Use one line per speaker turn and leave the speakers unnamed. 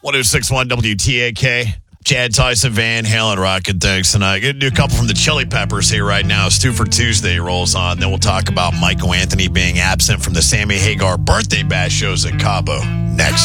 1061 WTAK. Chad Tyson, Van Halen, Rocket Thanks tonight. Going to do a couple from the Chili Peppers here right now. Stu for Tuesday rolls on. Then we'll talk about Michael Anthony being absent from the Sammy Hagar birthday bash shows at Cabo next.